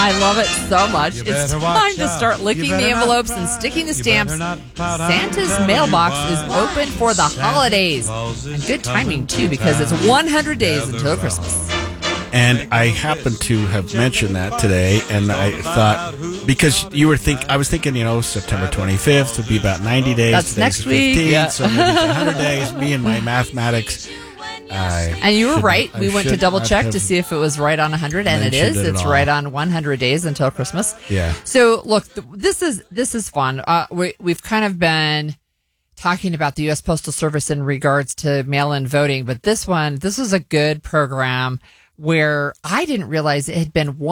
I love it so much. It's time to start licking the envelopes and sticking the stamps. Santa's mailbox is open for the holidays. And good timing, too, because it's 100 days until Christmas. And I happened to have mentioned that today, and I thought, because I was thinking, September 25th would be about 90 days. That's next week. 15th, yeah. So maybe it's 100 days. Me and my mathematics. And you were right. We went to double check to see if it was right on 100, and it is. It's right on 100 days until Christmas. Yeah. So look, this is fun. We've kind of been talking about the U.S. Postal Service in regards to mail-in voting, but this was a good program where I didn't realize it had been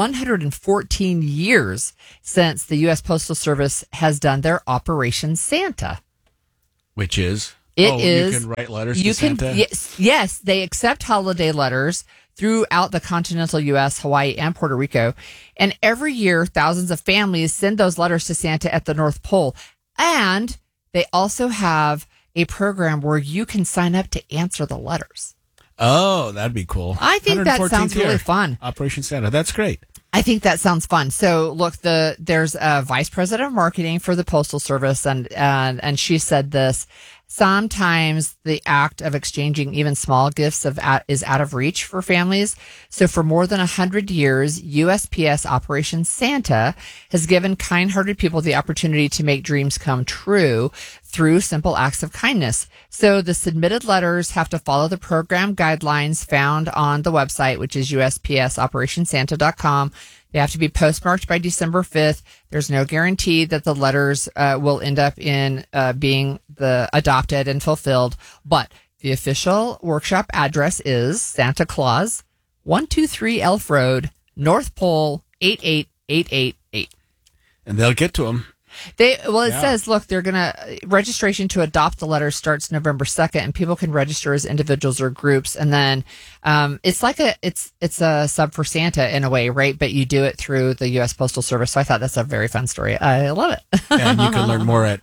114 years since the U.S. Postal Service has done their Operation Santa. Which is? You can write letters to Santa? Yes, they accept holiday letters throughout the continental U.S., Hawaii, and Puerto Rico. And every year, thousands of families send those letters to Santa at the North Pole. And they also have a program where you can sign up to answer the letters. Oh, that'd be cool. I think that sounds really fun. Operation Santa. That's great. I think that sounds fun. So, look, there's a vice president of marketing for the Postal Service, and she said this. Sometimes the act of exchanging even small gifts is out of reach for families. So for more than 100 years, USPS Operation Santa has given kind-hearted people the opportunity to make dreams come true through simple acts of kindness. So the submitted letters have to follow the program guidelines found on the website, which is USPSOperationSanta.com. They have to be postmarked by December 5th. There's no guarantee that the letters will end up in being adopted and fulfilled. But the official workshop address is Santa Claus, 123 Elf Road, North Pole, 88888. And they'll get to them. It says, look, they're going to registration to adopt the letter starts November 2nd, and people can register as individuals or groups. And then it's like it's a sub for Santa in a way, right? But you do it through the U.S. Postal Service. So I thought that's a very fun story. I love it. And you can learn more at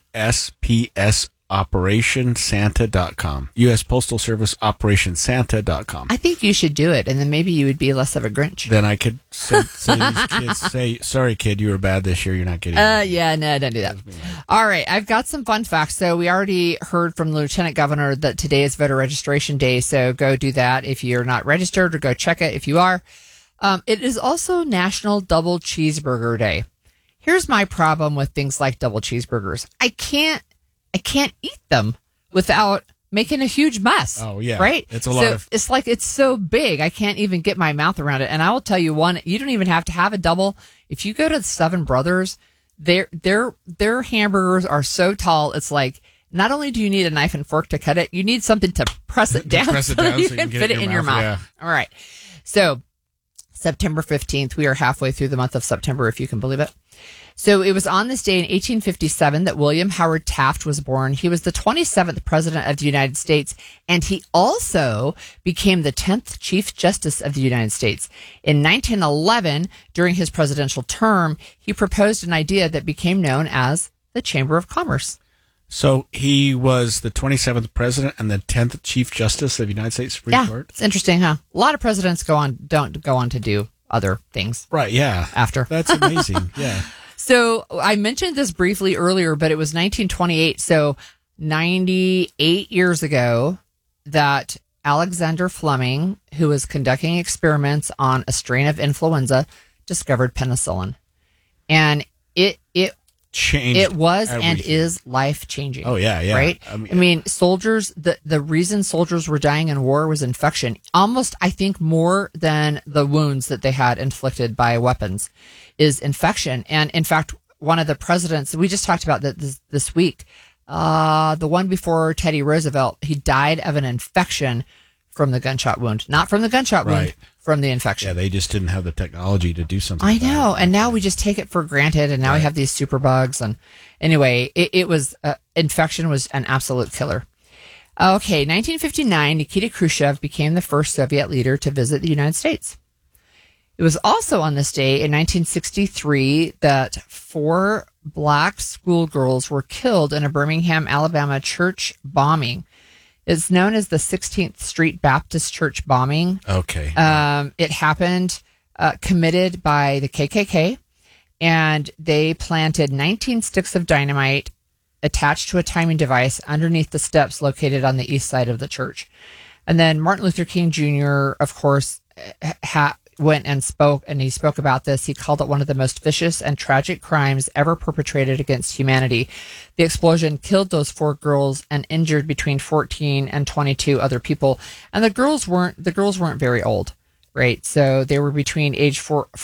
USPSOperationSanta.com. U.S. Postal Service OperationSanta.com. I think you should do it, and then maybe you would be less of a Grinch. Then I could say these kids, sorry, kid, you were bad this year. You're not getting it. Yeah, no, don't do that. All right, I've got some fun facts. So we already heard from the Lieutenant Governor that today is voter registration day, so go do that if you're not registered, or go check it if you are. It is also National Double Cheeseburger Day. Here's my problem with things like double cheeseburgers. I can't eat them without making a huge mess. Oh, yeah. Right? It's a lot of... It's like it's so big, I can't even get my mouth around it. And I will tell you one, you don't even have to have a double. If you go to Seven Brothers, their hamburgers are so tall, it's like, not only do you need a knife and fork to cut it, you need something to press it down so that you can fit it in your mouth. Yeah. All right. So, September 15th, we are halfway through the month of September, if you can believe it. So it was on this day in 1857 that William Howard Taft was born. He was the 27th president of the United States, and he also became the 10th Chief Justice of the United States. In 1911, during his presidential term, he proposed an idea that became known as the Chamber of Commerce. So he was the 27th president and the 10th Chief Justice of the United States Supreme Court? It's interesting, huh? A lot of presidents don't go on to do other things. Right, yeah. After. That's amazing, yeah. So I mentioned this briefly earlier, but it was 1928, so 98 years ago, that Alexander Fleming, who was conducting experiments on a strain of influenza, discovered penicillin. And it changed. It was everything. And is life-changing. Oh, yeah. Right? I mean, soldiers, the reason soldiers were dying in war was infection. Almost, I think, more than the wounds that they had inflicted by weapons is infection. And in fact, one of the presidents, we just talked about that this week, the one before Teddy Roosevelt, he died of an infection from the gunshot wound. Not from the gunshot wound, from the infection. Yeah, they just didn't have the technology to do something. I know, and now we just take it for granted, and now we have these super bugs. And anyway, it was, infection was an absolute killer. Okay, 1959, Nikita Khrushchev became the first Soviet leader to visit the United States. It was also on this day in 1963 that 4 black schoolgirls were killed in a Birmingham, Alabama church bombing. It's known as the 16th Street Baptist Church bombing. Okay. It happened committed by the KKK, and they planted 19 sticks of dynamite attached to a timing device underneath the steps located on the east side of the church. And then Martin Luther King Jr., of course, went and spoke, and he spoke about this. He called it one of the most vicious and tragic crimes ever perpetrated against humanity. The explosion killed those 4 girls and injured between 14 and 22 other people. And the girls weren't very old, right? So they were between age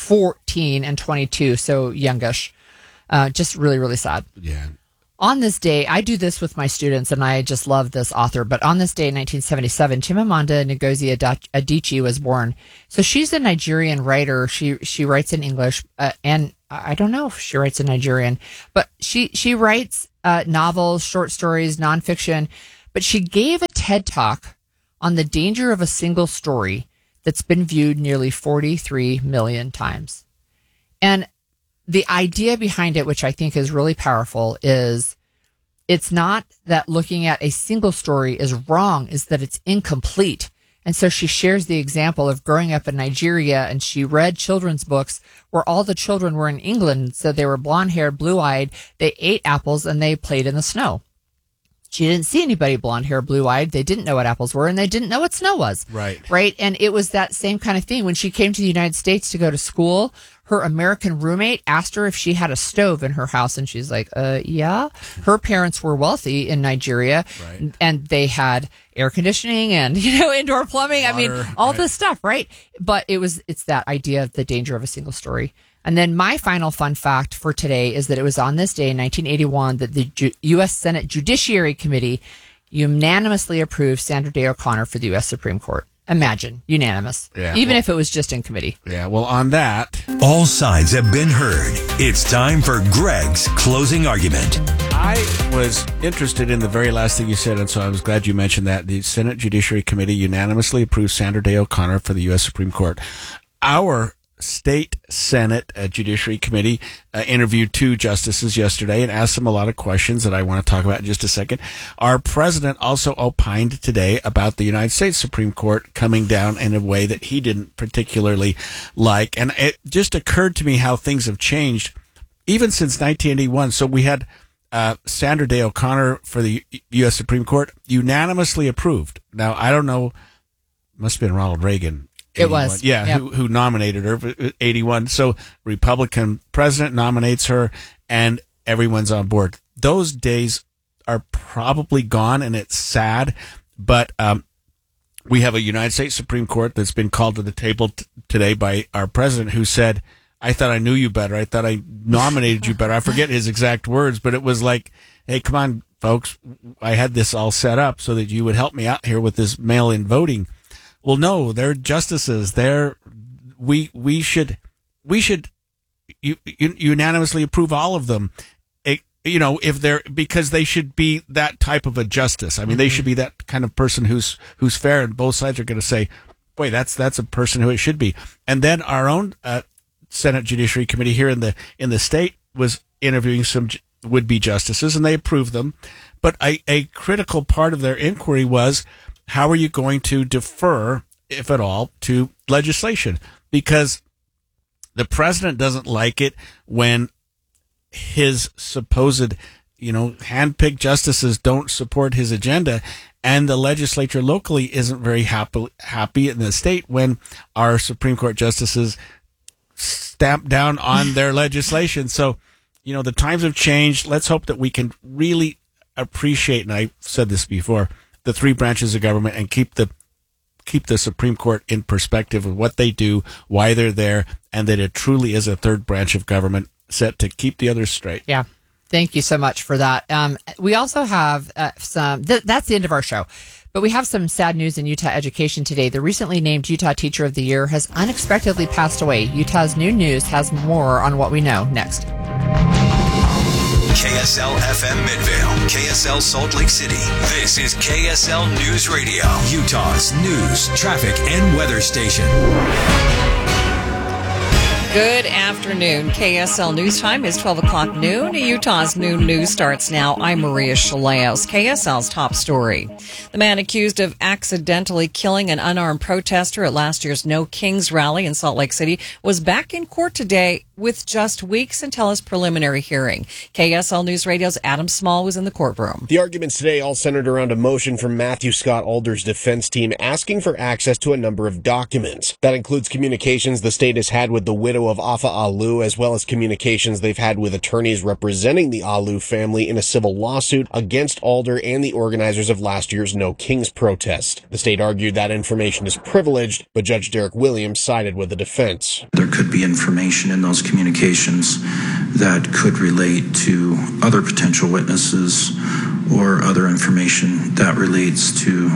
14 and 22, so youngish. Just really, really sad. Yeah. On this day, I do this with my students, and I just love this author, but on this day in 1977, Chimamanda Ngozi Adichie was born. So she's a Nigerian writer. She writes in English, and I don't know if she writes in Nigerian, but she writes novels, short stories, nonfiction, but she gave a TED Talk on the danger of a single story that's been viewed nearly 43 million times. And the idea behind it, which I think is really powerful, is it's not that looking at a single story is wrong, is that it's incomplete. And so she shares the example of growing up in Nigeria, and she read children's books where all the children were in England. So they were blonde-haired, blue-eyed, they ate apples, and they played in the snow. She didn't see anybody blonde-haired, blue-eyed. They didn't know what apples were, and they didn't know what snow was. Right. Right? And it was that same kind of thing. When she came to the United States to go to school, her American roommate asked her if she had a stove in her house, and she's like, yeah. Her parents were wealthy in Nigeria, right, and they had air conditioning and, indoor plumbing. Water, I mean, all this stuff, right? But it's that idea of the danger of a single story. And then my final fun fact for today is that it was on this day in 1981 that the U.S. Senate Judiciary Committee unanimously approved Sandra Day O'Connor for the U.S. Supreme Court. Imagine, unanimous, even if it was just in committee. Yeah, well, on that, all sides have been heard. It's time for Greg's closing argument. I was interested in the very last thing you said, and so I was glad you mentioned that. The Senate Judiciary Committee unanimously approved Sandra Day O'Connor for the U.S. Supreme Court. Our State Senate Judiciary Committee interviewed 2 justices yesterday and asked them a lot of questions that I want to talk about in just a second. Our president also opined today about the United States Supreme Court coming down in a way that he didn't particularly like. And it just occurred to me how things have changed even since 1981. So we had Sandra Day O'Connor for the U.S. Supreme Court unanimously approved. Now, I don't know, must have been Ronald Reagan. 81. It was. Yeah, yep. who nominated her, 81. So Republican president nominates her, and everyone's on board. Those days are probably gone, and it's sad. But we have a United States Supreme Court that's been called to the table today by our president, who said, I thought I knew you better. I thought I nominated you better. I forget his exact words, but it was like, hey, come on, folks. I had this all set up so that you would help me out here with this mail-in voting. Well, no, they're justices. We should unanimously approve all of them. If they're, because they should be that type of a justice. I mean, they should be that kind of person who's fair, and both sides are going to say, boy, that's a person who it should be. And then our own Senate Judiciary Committee here in the state was interviewing some would-be justices, and they approved them. But a critical part of their inquiry was, how are you going to defer, if at all, to legislation? Because the president doesn't like it when his supposed, hand-picked justices don't support his agenda, and the legislature locally isn't very happy in the state when our Supreme Court justices stamp down on their legislation. So, the times have changed. Let's hope that we can really appreciate, and I said this before, the 3 branches of government, and keep the Supreme Court in perspective of what they do, why they're there, and that it truly is a 3rd branch of government set to keep the others straight. Yeah. Thank you so much for that. We also have that's the end of our show, but we have some sad news in Utah education today. The recently named Utah Teacher of the Year has unexpectedly passed away. Utah's New News has more on what we know next. KSL FM Midvale, KSL Salt Lake City. This is KSL News Radio, Utah's news, traffic, and weather station. Good afternoon. KSL News Time is 12 o'clock noon. Utah's noon news starts now. I'm Maria Chaleos. KSL's top story. The man accused of accidentally killing an unarmed protester at last year's No Kings rally in Salt Lake City was back in court today with just weeks until his preliminary hearing. KSL News Radio's Adam Small was in the courtroom. The arguments today all centered around a motion from Matthew Scott Alder's defense team asking for access to a number of documents. That includes communications the state has had with the widow of Afa Alu, as well as communications they've had with attorneys representing the Alu family in a civil lawsuit against Alder and the organizers of last year's No Kings protest. The state argued that information is privileged, but Judge Derek Williams sided with the defense. There could be information in those communications that could relate to other potential witnesses or other information that relates to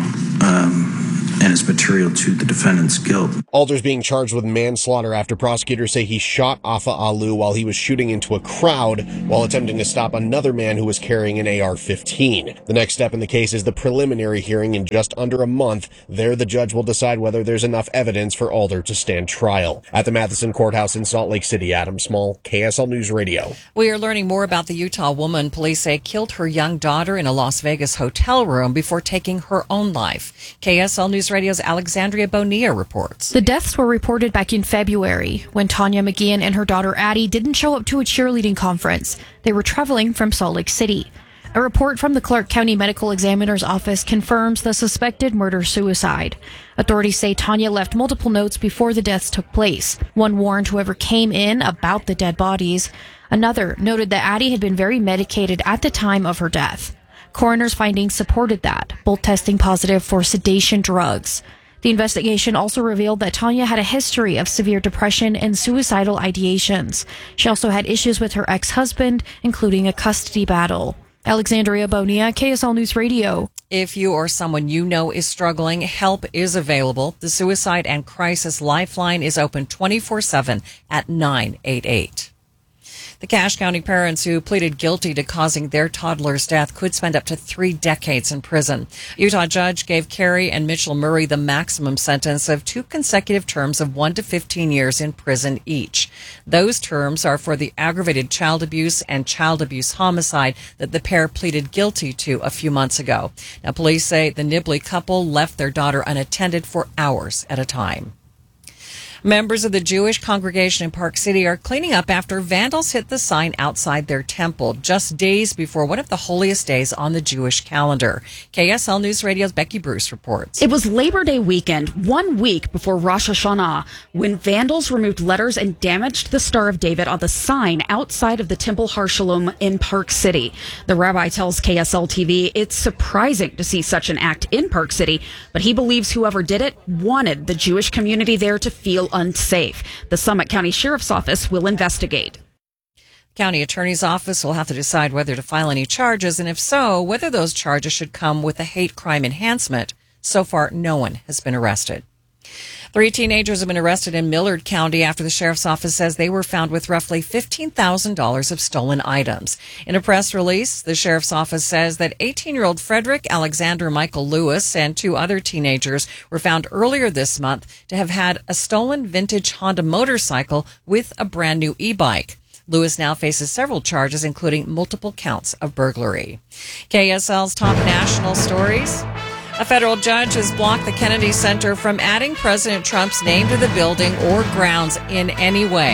and is material to the defendant's guilt. Alder's being charged with manslaughter after prosecutors say he shot Afa Alu while he was shooting into a crowd while attempting to stop another man who was carrying an AR-15. The next step in the case is the preliminary hearing in just under a month. There, the judge will decide whether there's enough evidence for Alder to stand trial. At the Matheson Courthouse in Salt Lake City, Adam Small, KSL News Radio. We are learning more about the Utah woman police say killed her young daughter in a Las Vegas hotel room before taking her own life. KSL News Radio's Alexandria Bonilla reports. The deaths were reported back in February when Tanya McGeehan and her daughter Addie didn't show up to a cheerleading conference. They were traveling from Salt Lake City. A report from the Clark County Medical Examiner's Office confirms the suspected murder-suicide. Authorities say Tanya left multiple notes before the deaths took place. One warned whoever came in about the dead bodies. Another noted that Addie had been very medicated at the time of her death. Coroner's findings supported that, both testing positive for sedation drugs. The investigation also revealed that Tanya had a history of severe depression and suicidal ideations. She also had issues with her ex-husband, including a custody battle. Alexandria Bonilla, KSL News Radio. If you or someone you know is struggling, help is available. The Suicide and Crisis Lifeline is open 24/7 at 988. The Cache County parents who pleaded guilty to causing their toddler's death could spend up to 3 decades in prison. A Utah judge gave Carrie and Mitchell Murray the maximum sentence of 2 consecutive terms of 1 to 15 years in prison each. Those terms are for the aggravated child abuse and child abuse homicide that the pair pleaded guilty to a few months ago. Now, police say the Nibley couple left their daughter unattended for hours at a time. Members of the Jewish congregation in Park City are cleaning up after vandals hit the sign outside their temple just days before one of the holiest days on the Jewish calendar. KSL News Radio's Becky Bruce reports. It was Labor Day weekend, 1 week before Rosh Hashanah, when vandals removed letters and damaged the Star of David on the sign outside of the Temple Har Shalom in Park City. The rabbi tells KSL TV it's surprising to see such an act in Park City, but he believes whoever did it wanted the Jewish community there to feel unsafe. The Summit County Sheriff's Office will investigate. County Attorney's Office will have to decide whether to file any charges, and if so, whether those charges should come with a hate crime enhancement. So far, no one has been arrested. 3 teenagers have been arrested in Millard County after the sheriff's office says they were found with roughly $15,000 of stolen items. In a press release, the sheriff's office says that 18-year-old Frederick Alexander Michael Lewis and 2 other teenagers were found earlier this month to have had a stolen vintage Honda motorcycle with a brand new e-bike. Lewis now faces several charges, including multiple counts of burglary. KSL's top national stories. A federal judge has blocked the Kennedy Center from adding President Trump's name to the building or grounds in any way.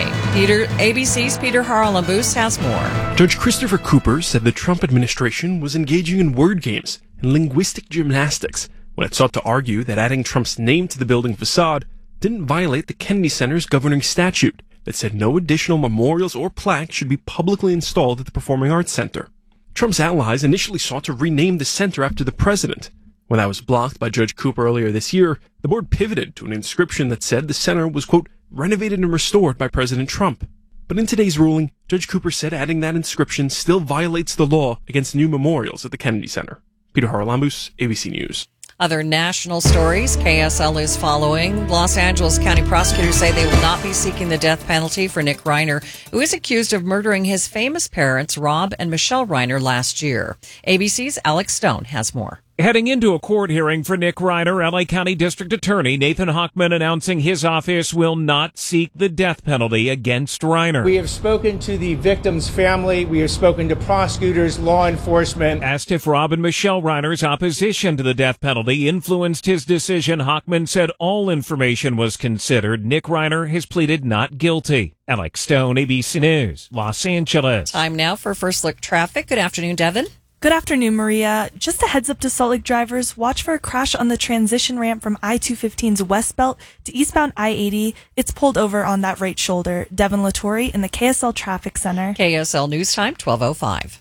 ABC's Peter Haralambous has more. Judge Christopher Cooper said the Trump administration was engaging in word games and linguistic gymnastics when it sought to argue that adding Trump's name to the building facade didn't violate the Kennedy Center's governing statute that said no additional memorials or plaques should be publicly installed at the Performing Arts Center. Trump's allies initially sought to rename the center after the president. When that was blocked by Judge Cooper earlier this year, the board pivoted to an inscription that said the center was, quote, renovated and restored by President Trump. But in today's ruling, Judge Cooper said adding that inscription still violates the law against new memorials at the Kennedy Center. Peter Haralambous, ABC News. Other national stories KSL is following. Los Angeles County prosecutors say they will not be seeking the death penalty for Nick Reiner, who is accused of murdering his famous parents, Rob and Michelle Reiner, last year. ABC's Alex Stone has more. Heading into a court hearing for Nick Reiner, LA County District Attorney Nathan Hochman announcing his office will not seek the death penalty against Reiner. We have spoken to the victim's family. We have spoken to prosecutors, law enforcement. Asked if Rob and Michelle Reiner's opposition to the death penalty influenced his decision, Hochman said all information was considered. Nick Reiner has pleaded not guilty. Alex Stone, ABC News, Los Angeles. Time now for First Look Traffic. Good afternoon, Devin. Good afternoon, Maria. Just a heads up to Salt Lake drivers, watch for a crash on the transition ramp from I-215's West Belt to eastbound I-80. It's pulled over on that right shoulder. Devin Lattori in the KSL Traffic Center. KSL News Time, 12:05.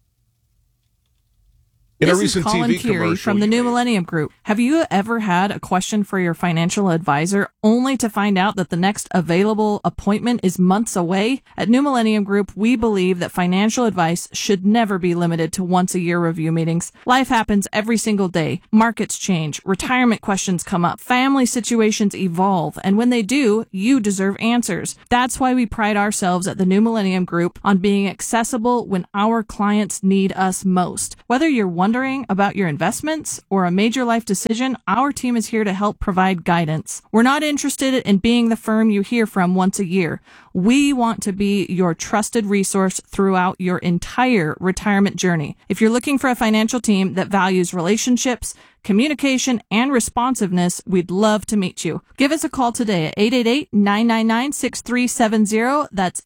This is Colin Curie from the New Millennium Group. Have you ever had a question for your financial advisor only to find out that the next available appointment is months away? At New Millennium Group, we believe that financial advice should never be limited to once-a-year review meetings. Life happens every single day. Markets change, retirement questions come up, family situations evolve, and when they do, you deserve answers. That's why we pride ourselves at the New Millennium Group on being accessible when our clients need us most. Whether you're wondering about your investments or a major life decision, our team is here to help provide guidance. We're not interested in being the firm you hear from once a year. We want to be your trusted resource throughout your entire retirement journey. If you're looking for a financial team that values relationships, communication, and responsiveness, we'd love to meet you. Give us a call today at 888-999-6370. That's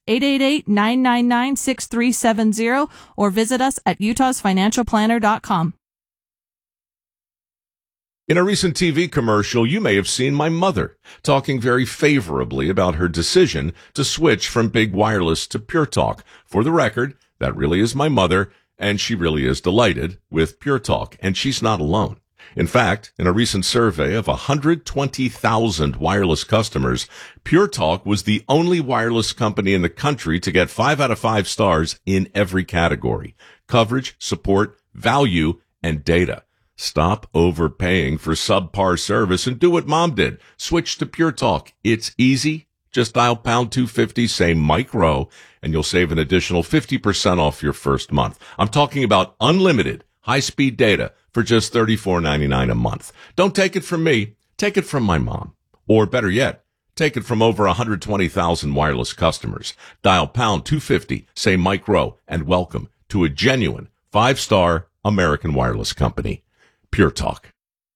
888-999-6370, or visit us at utahsfinancialplanner.com. In a recent TV commercial, you may have seen my mother talking very favorably about her decision to switch from big wireless to Pure Talk. For the record, that really is my mother, and she really is delighted with Pure Talk, and she's not alone. In fact, in a recent survey of 120,000 wireless customers, Pure Talk was the only wireless company in the country to get 5 out of 5 stars in every category: coverage, support, value, and data. Stop overpaying for subpar service and do what Mom did. Switch to Pure Talk. It's easy. Just dial pound 250, say Mike Rowe, and you'll save an additional 50% off your first month. I'm talking about unlimited high-speed data for just $34.99 a month. Don't take it from me. Take it from my mom. Or better yet, take it from over 120,000 wireless customers. Dial pound 250, say Mike Rowe, and welcome to a genuine 5-star American wireless company. Pure Talk.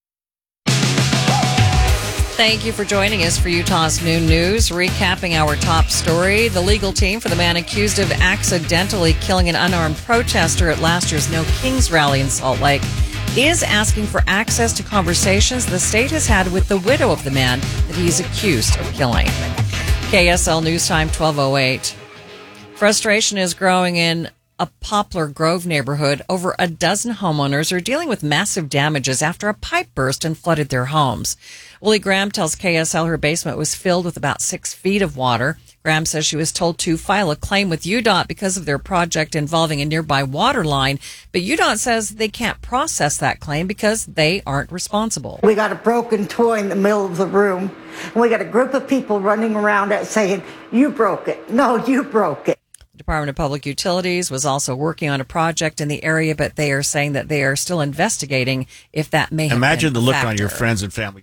Thank you for joining us for Utah's Noon News. Recapping our top story, the legal team for the man accused of accidentally killing an unarmed protester at last year's No Kings rally in Salt Lake is asking for access to conversations the state has had with the widow of the man that he's accused of killing. KSL News Time, 12:08. Frustration is growing in a Poplar Grove neighborhood. Over a dozen homeowners are dealing with massive damages after a pipe burst and flooded their homes. Willie Graham tells KSL her basement was filled with about 6 feet of water. Graham says she was told to file a claim with UDOT because of their project involving a nearby water line, but UDOT says they can't process that claim because they aren't responsible. We got a broken toy in the middle of the room, and we got a group of people running around it saying, "You broke it. No, you broke it." Department of Public Utilities was also working on a project in the area, but they are saying that they are still investigating if that may have Imagine been the look factor. on your friends and family.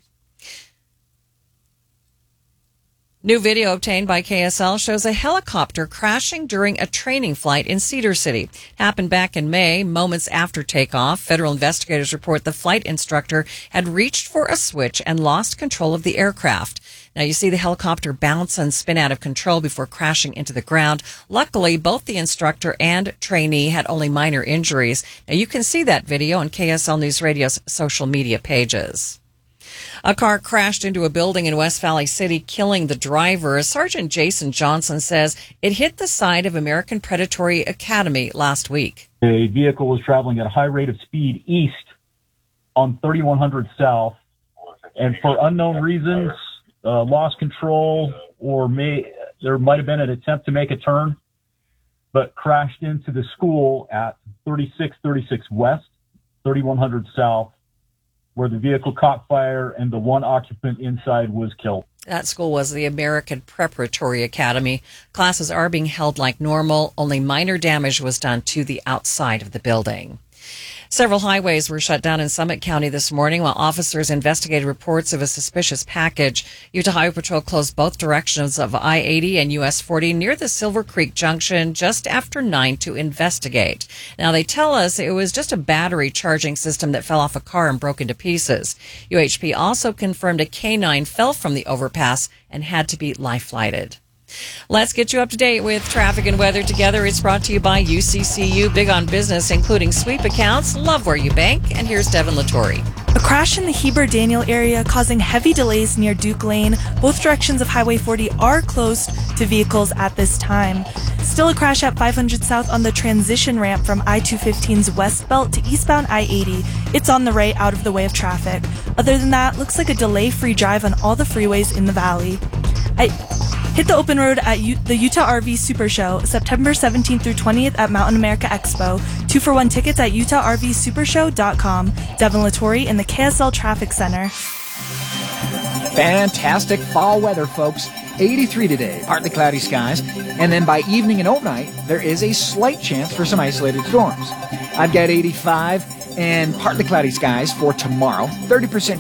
New video obtained by KSL shows a helicopter crashing during a training flight in Cedar City. It happened back in May, moments after takeoff. Federal investigators report the flight instructor had reached for a switch and lost control of the aircraft. Now, you see the helicopter bounce and spin out of control before crashing into the ground. Luckily, both the instructor and trainee had only minor injuries. Now, you can see that video on KSL News Radio's social media pages. A car crashed into a building in West Valley City, killing the driver. Sergeant Jason Johnson says it hit the side of American Predatory Academy last week. A vehicle was traveling at a high rate of speed east on 3100 South, and for unknown reasons, lost control, or there might have been an attempt to make a turn, but crashed into the school at 3636 West, 3100 South, where the vehicle caught fire and the one occupant inside was killed. That school was the American Preparatory Academy. Classes are being held like normal. Only minor damage was done to the outside of the building. Several highways were shut down in Summit County this morning while officers investigated reports of a suspicious package. Utah Highway Patrol closed both directions of I-80 and US 40 near the Silver Creek Junction just after 9 to investigate. Now, they tell us it was just a battery charging system that fell off a car and broke into pieces. UHP also confirmed a K9 fell from the overpass and had to be life flighted. Let's get you up to date with traffic and weather together. It's brought to you by UCCU, big on business, including sweep accounts. Love where you bank. And here's Devin Lattori. A crash in the Heber-Daniel area causing heavy delays near Duke Lane. Both directions of Highway 40 are closed to vehicles at this time. Still a crash at 500 South on the transition ramp from I-215's west belt to eastbound I-80. It's on the right, out of the way of traffic. Other than that, looks like a delay-free drive on all the freeways in the valley. Hit the open road at the Utah RV Super Show, September 17th through 20th at Mountain America Expo. 2-for-1 tickets at UtahRVSupershow.com. Devin Lattori in the KSL Traffic Center. Fantastic fall weather, folks. 83 today, partly cloudy skies. And then by evening and overnight, there is a slight chance for some isolated storms. I've got 85 and partly cloudy skies for tomorrow. 30%